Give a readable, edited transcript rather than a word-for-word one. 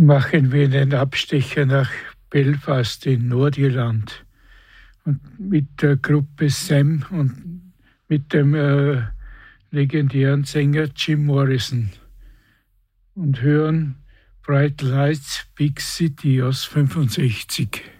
machen wir einen Abstecher nach Belfast in Nordirland und mit der Gruppe Sam und mit dem legendären Sänger Jim Morrison und hören Bright Lights, Big City aus 65.